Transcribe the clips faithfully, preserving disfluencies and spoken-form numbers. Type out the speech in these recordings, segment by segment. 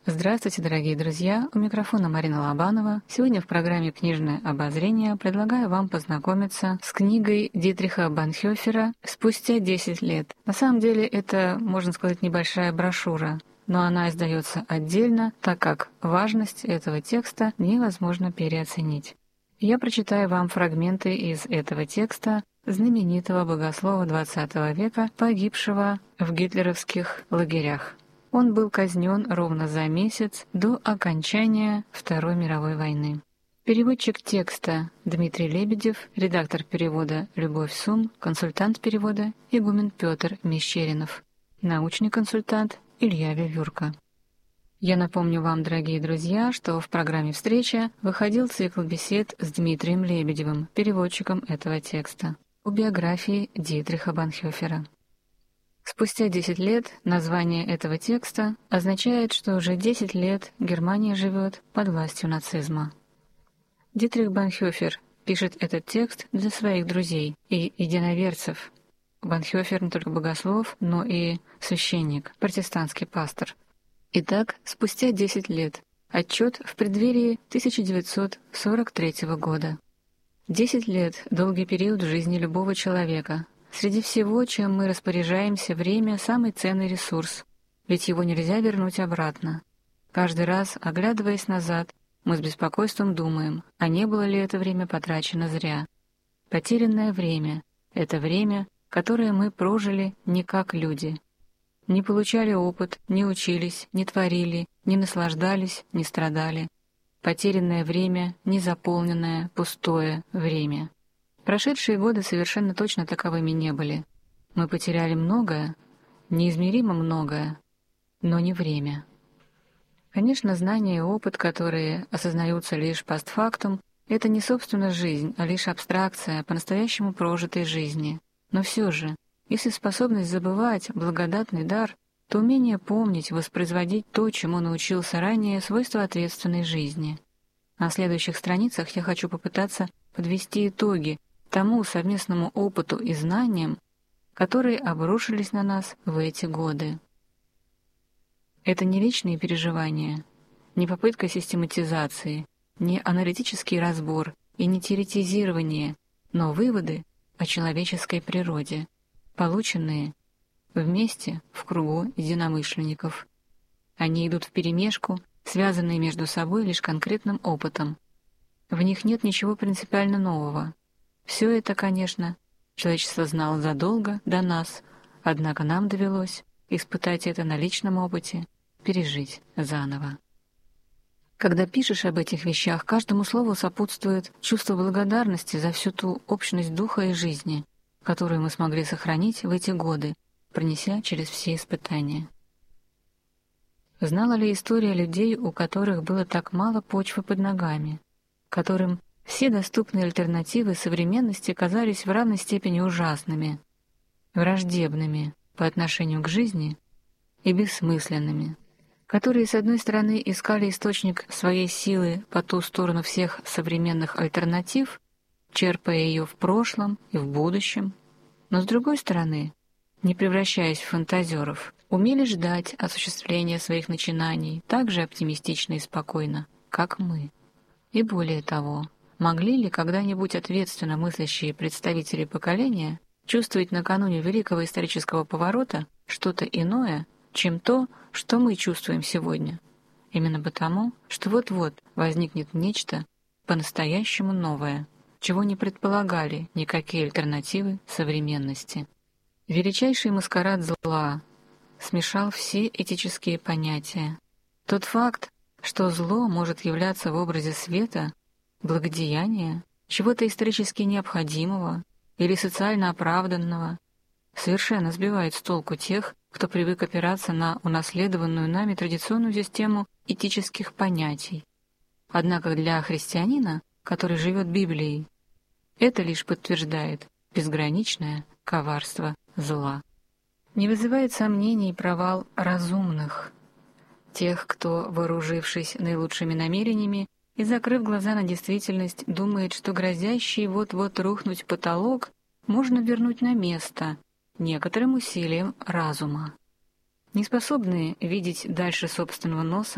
Здравствуйте, дорогие друзья! У микрофона Марина Лобанова. Сегодня в программе «Книжное обозрение» предлагаю вам познакомиться с книгой Дитриха Бонхофера «Спустя десять лет». На самом деле это, можно сказать, небольшая брошюра, но она издается отдельно, так как важность этого текста невозможно переоценить. Я прочитаю вам фрагменты из этого текста знаменитого богослова двадцатого века, погибшего в гитлеровских лагерях. Он был казнен ровно за месяц до окончания Второй мировой войны. Переводчик текста Дмитрий Лебедев, редактор перевода Любовь Сум, консультант перевода игумен Петр Мещеринов, научный консультант Илья Вивюрка. Я напомню вам, дорогие друзья, что в программе «Встреча» выходил цикл бесед с Дмитрием Лебедевым, переводчиком этого текста, о биографии Дитриха Бонхофера. Спустя десять лет название этого текста означает, что уже десять лет Германия живет под властью нацизма. Дитрих Бонхофер пишет этот текст для своих друзей и единоверцев. Бонхофер не только богослов, но и священник, протестантский пастор. Итак, спустя десять лет. Отчет в преддверии тысяча девятьсот сорок третьего года. Десять лет – долгий период в жизни любого человека. Среди всего, чем мы распоряжаемся, время – самый ценный ресурс, ведь его нельзя вернуть обратно. Каждый раз, оглядываясь назад, мы с беспокойством думаем, а не было ли это время потрачено зря. Потерянное время – это время, которое мы прожили не как люди. Не получали опыт, не учились, не творили, не наслаждались, не страдали. Потерянное время – незаполненное, пустое время. Прошедшие годы совершенно точно таковыми не были. Мы потеряли многое, неизмеримо многое, но не время. Конечно, знания и опыт, которые осознаются лишь постфактум, это не собственно жизнь, а лишь абстракция по-настоящему прожитой жизни. Но все же, если способность забывать – благодатный дар, то умение помнить, воспроизводить то, чему научился ранее, свойство ответственной жизни. На следующих страницах я хочу попытаться подвести итоги тому совместному опыту и знаниям, которые обрушились на нас в эти годы. Это не личные переживания, не попытка систематизации, не аналитический разбор и не теоретизирование, но выводы о человеческой природе, полученные вместе в кругу единомышленников. Они идут вперемешку, связанные между собой лишь конкретным опытом. В них нет ничего принципиально нового. Все это, конечно, человечество знало задолго до нас, однако нам довелось испытать это на личном опыте, пережить заново. Когда пишешь об этих вещах, каждому слову сопутствует чувство благодарности за всю ту общность духа и жизни, которую мы смогли сохранить в эти годы, пронеся через все испытания. Знала ли история людей, у которых было так мало почвы под ногами, которым все доступные альтернативы современности казались в равной степени ужасными, враждебными по отношению к жизни и бессмысленными, которые, с одной стороны, искали источник своей силы по ту сторону всех современных альтернатив, черпая ее в прошлом и в будущем, но, с другой стороны, не превращаясь в фантазеров, умели ждать осуществления своих начинаний так же оптимистично и спокойно, как мы. И более того, могли ли когда-нибудь ответственно мыслящие представители поколения чувствовать накануне великого исторического поворота что-то иное, чем то, что мы чувствуем сегодня? Именно потому, что вот-вот возникнет нечто по-настоящему новое, чего не предполагали никакие альтернативы современности. Величайший маскарад зла смешал все этические понятия. Тот факт, что зло может являться в образе света, благодеяния, чего-то исторически необходимого или социально оправданного, совершенно сбивает с толку тех, кто привык опираться на унаследованную нами традиционную систему этических понятий. Однако для христианина, который живет Библией, это лишь подтверждает безграничное коварство зла. Не вызывает сомнений провал разумных, тех, кто, вооружившись наилучшими намерениями и закрыв глаза на действительность, думает, что грозящий вот-вот рухнуть потолок можно вернуть на место некоторым усилием разума. Неспособные видеть дальше собственного носа,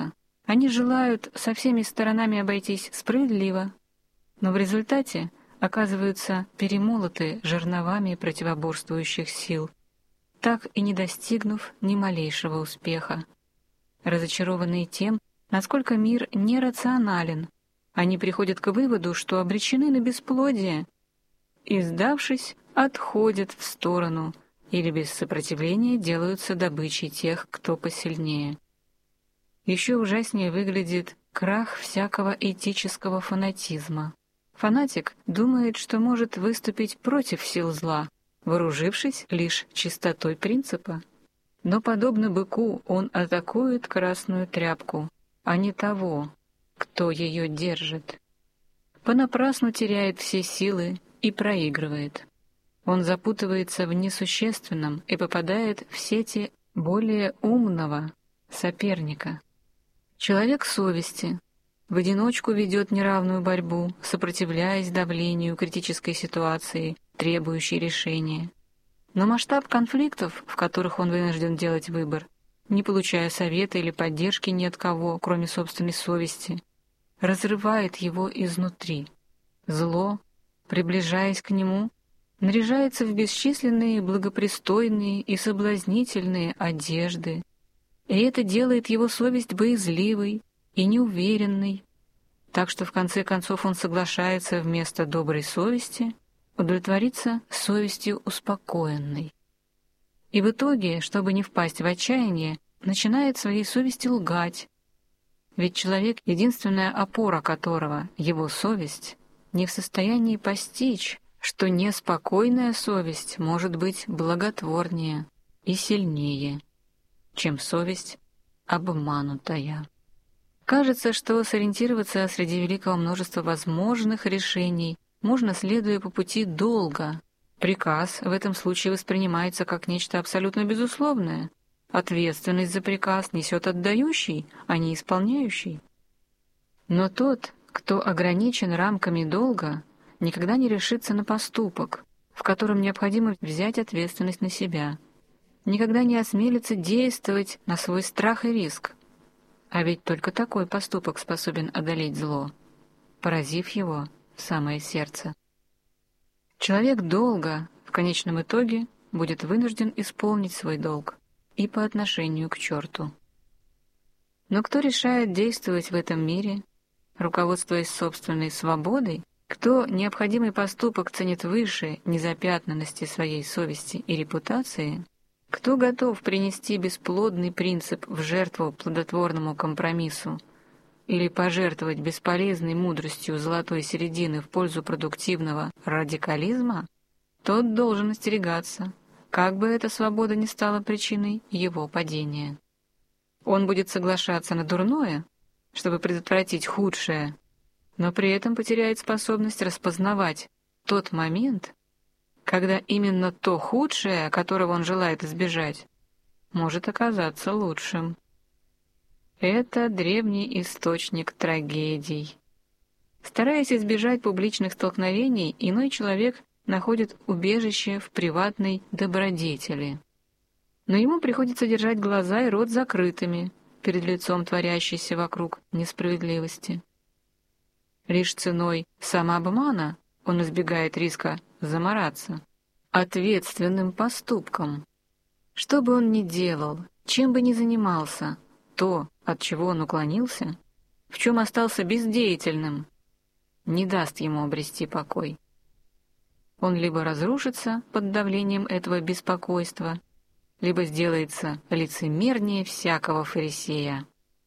Они желают со всеми сторонами обойтись справедливо, но в результате оказываются перемолоты жерновами противоборствующих сил, так и не достигнув ни малейшего успеха. Разочарованные тем, насколько мир нерационален, они приходят к выводу, что обречены на бесплодие, и, сдавшись, отходят в сторону или без сопротивления делаются добычей тех, кто посильнее. Еще ужаснее выглядит крах всякого этического фанатизма. Фанатик думает, что может выступить против сил зла, вооружившись лишь чистотой принципа. Но, подобно быку, он атакует красную тряпку, а не того, кто ее держит. Понапрасну теряет все силы и проигрывает. Он запутывается в несущественном и попадает в сети более умного соперника. Человек совести в одиночку ведет неравную борьбу, сопротивляясь давлению критической ситуации, требующей решения. Но масштаб конфликтов, в которых он вынужден делать выбор, не получая совета или поддержки ни от кого, кроме собственной совести, разрывает его изнутри. Зло, приближаясь к нему, наряжается в бесчисленные благопристойные и соблазнительные одежды, и это делает его совесть боязливой и неуверенной, так что в конце концов он соглашается вместо доброй совести удовлетвориться совестью успокоенной. И в итоге, чтобы не впасть в отчаяние, начинает своей совести лгать, ведь человек, единственная опора которого, его совесть, не в состоянии постичь, что неспокойная совесть может быть благотворнее и сильнее, чем совесть обманутая. Кажется, что сориентироваться среди великого множества возможных решений можно, следуя по пути долга. Приказ в этом случае воспринимается как нечто абсолютно безусловное. Ответственность за приказ несет отдающий, а не исполняющий. Но тот, кто ограничен рамками долга, никогда не решится на поступок, в котором необходимо взять ответственность на себя, никогда не осмелится действовать на свой страх и риск. А ведь только такой поступок способен одолеть зло, поразив его в самое сердце. Человек долга, в конечном итоге, будет вынужден исполнить свой долг и по отношению к черту. Но кто решает действовать в этом мире, руководствуясь собственной свободой, кто необходимый поступок ценит выше незапятнанности своей совести и репутации, кто готов принести бесплодный принцип в жертву плодотворному компромиссу или пожертвовать бесполезной мудростью золотой середины в пользу продуктивного радикализма, тот должен остерегаться, как бы эта свобода ни стала причиной его падения. Он будет соглашаться на дурное, чтобы предотвратить худшее, но при этом потеряет способность распознавать тот момент, когда именно то худшее, которого он желает избежать, может оказаться лучшим. Это древний источник трагедий. Стараясь избежать публичных столкновений, иной человек находит убежище в приватной добродетели. Но ему приходится держать глаза и рот закрытыми перед лицом творящейся вокруг несправедливости. Лишь ценой самообмана он избегает риска замараться ответственным поступком. Что бы он ни делал, чем бы ни занимался, то, от чего он уклонился, в чем остался бездеятельным, не даст ему обрести покой. Он либо разрушится под давлением этого беспокойства, либо сделается лицемернее всякого фарисея.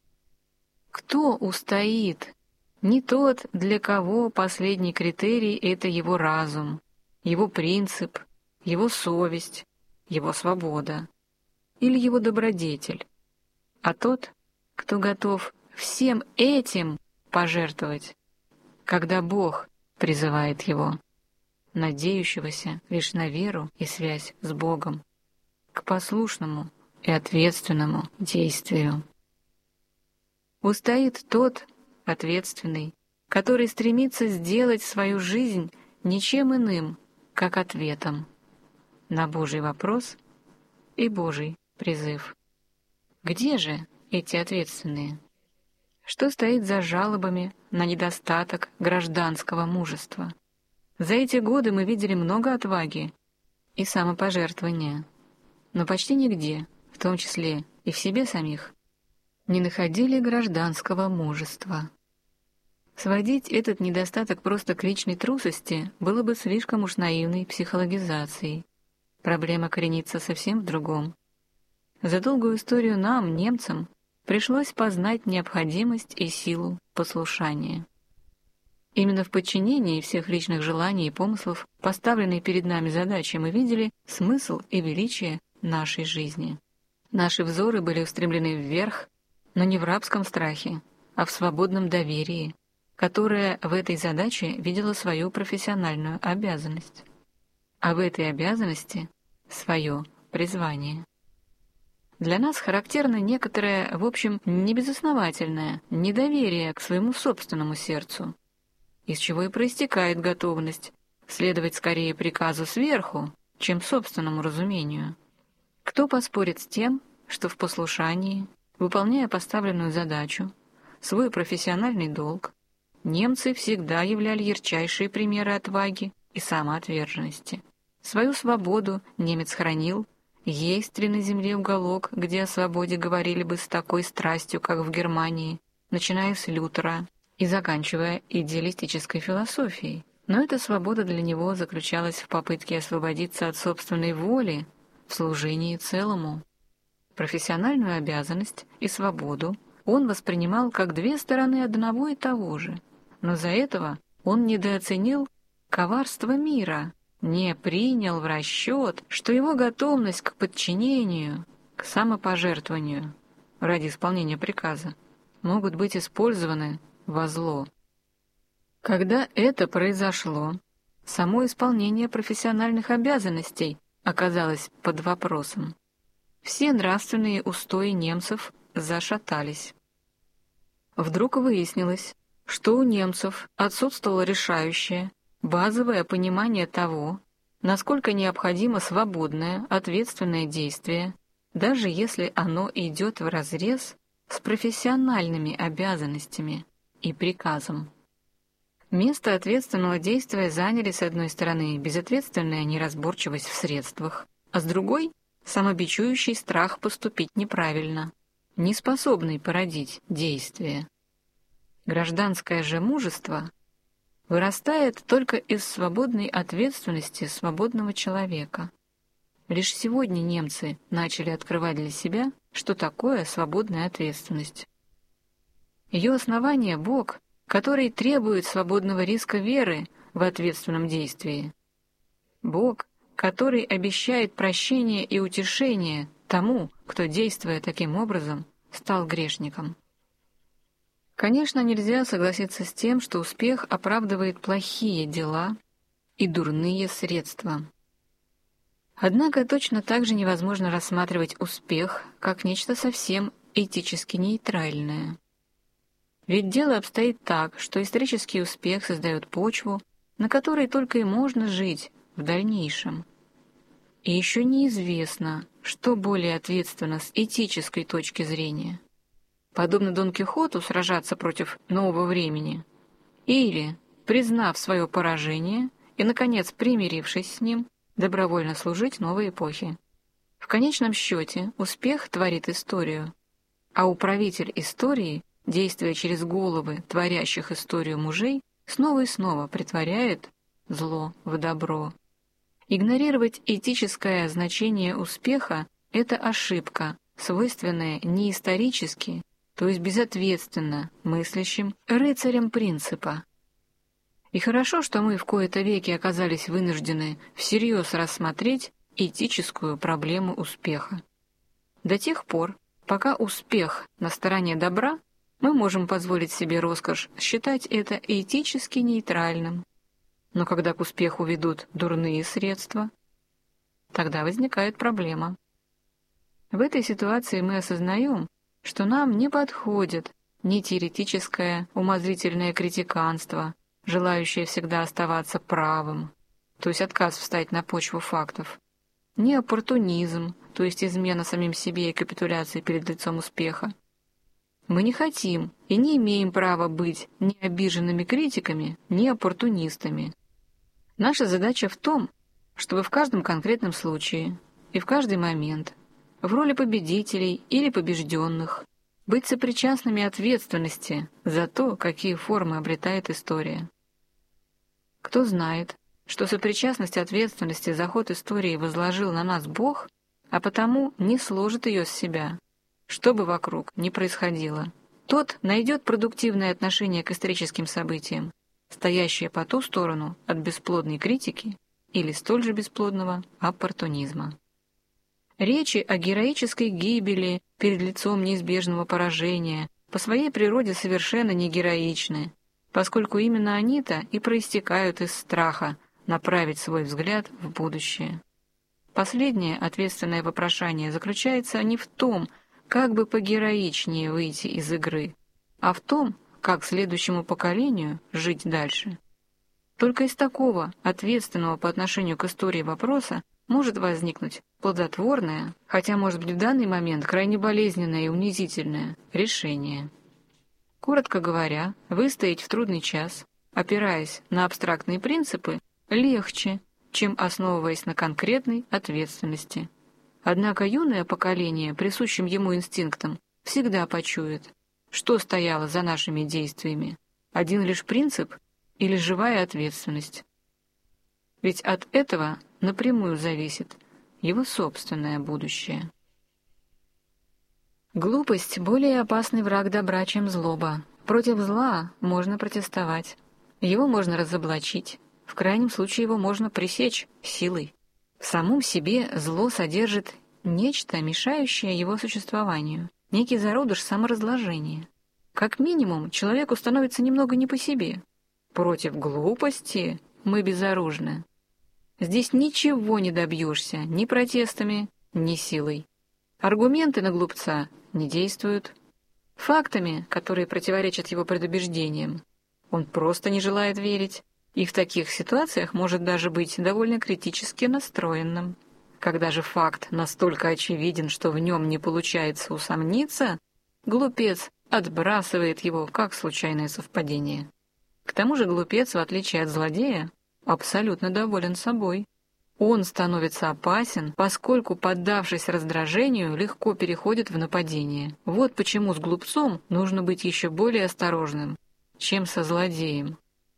Кто устоит? Не тот, для кого последний критерий — это его разум, его принцип, его совесть, его свобода или его добродетель, а тот, кто готов всем этим пожертвовать, когда Бог призывает его, надеющегося лишь на веру и связь с Богом, к послушному и ответственному действию. Устоит тот, ответственный, который стремится сделать свою жизнь ничем иным, как ответом на Божий вопрос и Божий призыв. Где же эти ответственные? Что стоит за жалобами на недостаток гражданского мужества? За эти годы мы видели много отваги и самопожертвования, но почти нигде, в том числе и в себе самих, не находили гражданского мужества. Сводить этот недостаток просто к личной трусости было бы слишком уж наивной психологизацией. Проблема коренится совсем в другом. За долгую историю нам, немцам, пришлось познать необходимость и силу послушания. Именно в подчинении всех личных желаний и помыслов, поставленной перед нами задачи, мы видели смысл и величие нашей жизни. Наши взоры были устремлены вверх, но не в рабском страхе, а в свободном доверии, которое в этой задаче видело свою профессиональную обязанность. А в этой обязанности свое призвание. Для нас характерно некоторое, в общем, небезосновательное недоверие к своему собственному сердцу, из чего и проистекает готовность следовать скорее приказу сверху, чем собственному разумению. Кто поспорит с тем, что в послушании, выполняя поставленную задачу, свой профессиональный долг, немцы всегда являли ярчайшие примеры отваги и самоотверженности. Свою свободу немец хранил, есть ли на земле уголок, где о свободе говорили бы с такой страстью, как в Германии, начиная с Лютера и заканчивая идеалистической философией. Но эта свобода для него заключалась в попытке освободиться от собственной воли в служении целому. Профессиональную обязанность и свободу он воспринимал как две стороны одного и того же, но за этого он недооценил коварство мира, не принял в расчет, что его готовность к подчинению, к самопожертвованию ради исполнения приказа могут быть использованы во зло. Когда это произошло, само исполнение профессиональных обязанностей оказалось под вопросом. Все нравственные устои немцев зашатались. Вдруг выяснилось, что у немцев отсутствовало решающее, базовое понимание того, насколько необходимо свободное, ответственное действие, даже если оно идет вразрез с профессиональными обязанностями и приказом. Место ответственного действия заняли, с одной стороны, безответственная неразборчивость в средствах, а с другой — самобичующий страх поступить неправильно, неспособный породить действие. Гражданское же мужество вырастает только из свободной ответственности свободного человека. Лишь сегодня немцы начали открывать для себя, что такое свободная ответственность. Ее основание — Бог, который требует свободного риска веры в ответственном действии. Бог, который обещает прощение и утешение тому, кто, действуя таким образом, стал грешником. Конечно, нельзя согласиться с тем, что успех оправдывает плохие дела и дурные средства. Однако точно так же невозможно рассматривать успех как нечто совсем этически нейтральное. Ведь дело обстоит так, что исторический успех создает почву, на которой только и можно жить в дальнейшем. И еще неизвестно, что более ответственно с этической точки зрения. Подобно Дон Кихоту сражаться против нового времени, или, признав свое поражение и, наконец, примирившись с ним, добровольно служить новой эпохе. В конечном счете успех творит историю, а управитель истории, действуя через головы творящих историю мужей, снова и снова притворяет зло в добро. Игнорировать этическое значение успеха — это ошибка, свойственная не исторически, то есть безответственно мыслящим рыцарям принципа. И хорошо, что мы в кои-то веки оказались вынуждены всерьез рассмотреть этическую проблему успеха. До тех пор, пока успех на стороне добра, мы можем позволить себе роскошь считать это этически нейтральным. Но когда к успеху ведут дурные средства, тогда возникает проблема. В этой ситуации мы осознаем, что нам не подходит ни теоретическое умозрительное критиканство, желающее всегда оставаться правым, то есть отказ встать на почву фактов, ни оппортунизм, то есть измена самим себе и капитуляция перед лицом успеха. Мы не хотим и не имеем права быть ни обиженными критиками, ни оппортунистами. Наша задача в том, чтобы в каждом конкретном случае и в каждый момент, в роли победителей или побежденных, быть сопричастными ответственности за то, какие формы обретает история. Кто знает, что сопричастность ответственности за ход истории возложил на нас Бог, а потому не сложит ее с себя, что бы вокруг ни происходило, тот найдет продуктивное отношение к историческим событиям, стоящее по ту сторону от бесплодной критики или столь же бесплодного оппортунизма. Речи о героической гибели перед лицом неизбежного поражения по своей природе совершенно не героичны, поскольку именно они-то и проистекают из страха направить свой взгляд в будущее. Последнее ответственное вопрошание заключается не в том, как бы погероичнее выйти из игры, а в том, как следующему поколению жить дальше. Только из такого ответственного по отношению к истории вопроса может возникнуть плодотворное, хотя, может быть, в данный момент крайне болезненное и унизительное решение. Коротко говоря, выстоять в трудный час, опираясь на абстрактные принципы, легче, чем основываясь на конкретной ответственности. Однако юное поколение, присущим ему инстинктам, всегда почует, что стояло за нашими действиями, один лишь принцип или живая ответственность. Ведь от этого напрямую зависит его собственное будущее. Глупость — более опасный враг добра, чем злоба. Против зла можно протестовать, его можно разоблачить, в крайнем случае его можно пресечь силой. В самом себе зло содержит нечто, мешающее его существованию, некий зародыш саморазложения. Как минимум, человеку становится немного не по себе. Против глупости мы безоружны. Здесь ничего не добьешься ни протестами, ни силой. Аргументы на глупца не действуют. Фактами, которые противоречат его предубеждениям, он просто не желает верить, и в таких ситуациях может даже быть довольно критически настроенным. Когда же факт настолько очевиден, что в нем не получается усомниться, глупец отбрасывает его как случайное совпадение. К тому же глупец, в отличие от злодея, абсолютно доволен собой. Он становится опасен, поскольку, поддавшись раздражению, легко переходит в нападение. Вот почему с глупцом нужно быть еще более осторожным, чем со злодеем.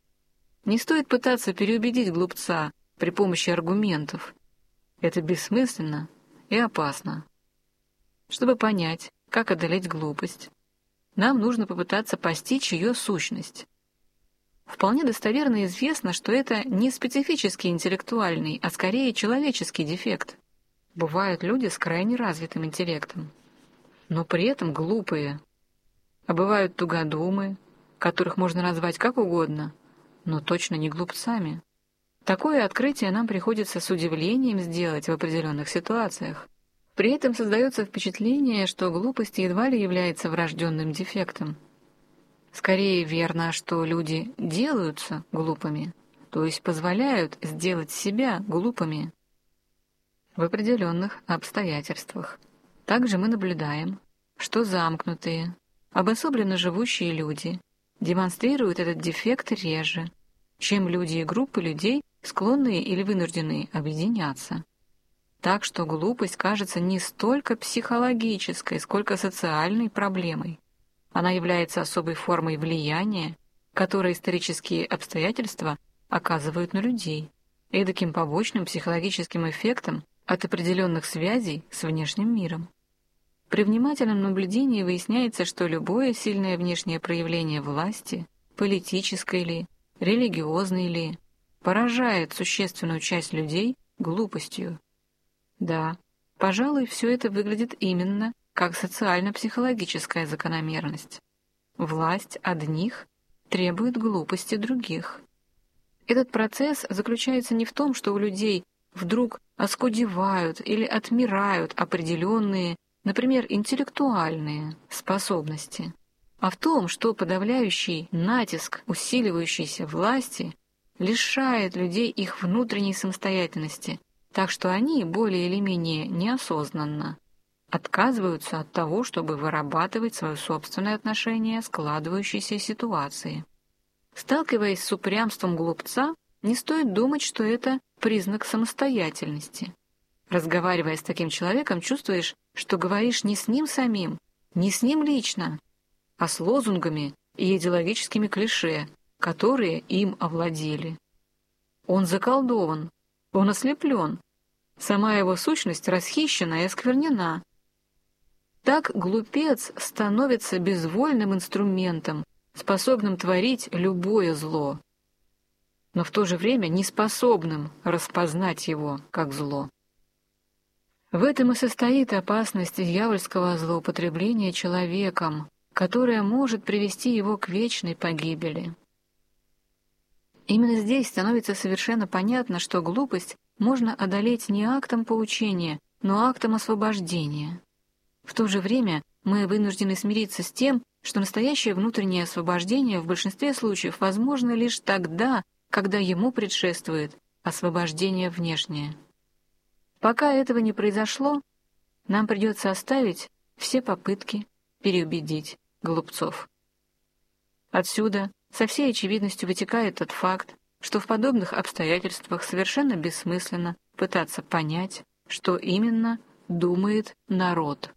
Не стоит пытаться переубедить глупца при помощи аргументов. Это бессмысленно и опасно. Чтобы понять, как одолеть глупость, нам нужно попытаться постичь ее сущность. Вполне достоверно известно, что это не специфический интеллектуальный, а скорее человеческий дефект. Бывают люди с крайне развитым интеллектом, но при этом глупые. А бывают тугодумы, которых можно назвать как угодно, но точно не глупцами. Такое открытие нам приходится с удивлением сделать в определенных ситуациях. При этом создается впечатление, что глупость едва ли является врожденным дефектом. Скорее верно, что люди делаются глупыми, то есть позволяют сделать себя глупыми в определенных обстоятельствах. Также мы наблюдаем, что замкнутые, обособленно живущие люди демонстрируют этот дефект реже, чем люди и группы людей, склонные или вынужденные объединяться. Так что глупость кажется не столько психологической, сколько социальной проблемой. Она является особой формой влияния, которое исторические обстоятельства оказывают на людей, эдаким побочным психологическим эффектом от определенных связей с внешним миром. При внимательном наблюдении выясняется, что любое сильное внешнее проявление власти, политической ли, религиозной ли, поражает существенную часть людей глупостью. Да, пожалуй, все это выглядит именно как социально-психологическая закономерность. Власть одних требует глупости других. Этот процесс заключается не в том, что у людей вдруг оскудевают или отмирают определенные, например, интеллектуальные способности, а в том, что подавляющий натиск усиливающейся власти лишает людей их внутренней самостоятельности, так что они более или менее неосознанно отказываются от того, чтобы вырабатывать свое собственное отношение к складывающейся ситуации. Сталкиваясь с упрямством глупца, не стоит думать, что это признак самостоятельности. Разговаривая с таким человеком, чувствуешь, что говоришь не с ним самим, не с ним лично, а с лозунгами и идеологическими клише, которые им овладели. Он заколдован, он ослеплен, сама его сущность расхищена и осквернена. Так глупец становится безвольным инструментом, способным творить любое зло, но в то же время неспособным распознать его как зло. В этом и состоит опасность дьявольского злоупотребления человеком, которое может привести его к вечной погибели. Именно здесь становится совершенно понятно, что глупость можно одолеть не актом поучения, но актом освобождения. В то же время мы вынуждены смириться с тем, что настоящее внутреннее освобождение в большинстве случаев возможно лишь тогда, когда ему предшествует освобождение внешнее. Пока этого не произошло, нам придется оставить все попытки переубедить глупцов. Отсюда со всей очевидностью вытекает тот факт, что в подобных обстоятельствах совершенно бессмысленно пытаться понять, что именно думает народ.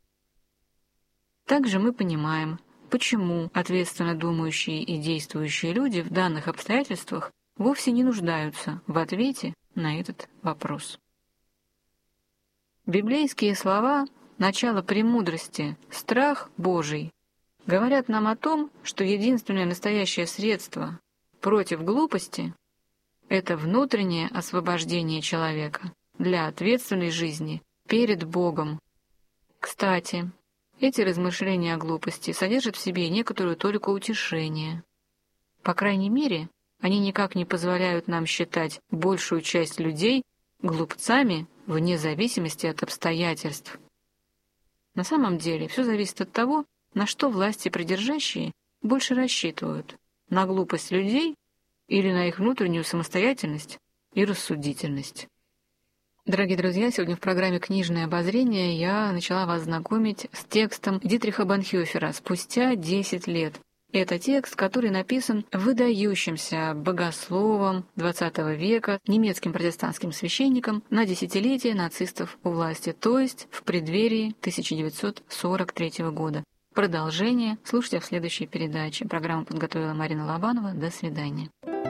Также мы понимаем, почему ответственно думающие и действующие люди в данных обстоятельствах вовсе не нуждаются в ответе на этот вопрос. Библейские слова «начало премудрости», «страх Божий» говорят нам о том, что единственное настоящее средство против глупости — это внутреннее освобождение человека для ответственной жизни перед Богом. Кстати, эти размышления о глупости содержат в себе некоторую толику утешения. По крайней мере, они никак не позволяют нам считать большую часть людей глупцами вне зависимости от обстоятельств. На самом деле все зависит от того, на что власти придержащие больше рассчитывают — на глупость людей или на их внутреннюю самостоятельность и рассудительность. Дорогие друзья, сегодня в программе «Книжное обозрение» я начала вас знакомить с текстом Дитриха Бонхёфера «Спустя десять лет». Это текст, который написан выдающимся богословом двадцатого века, немецким протестантским священником на десятилетие нацистов у власти, то есть в преддверии тысяча девятьсот сорок третьего года. Продолжение слушайте в следующей передаче. Программу подготовила Марина Лобанова. До свидания.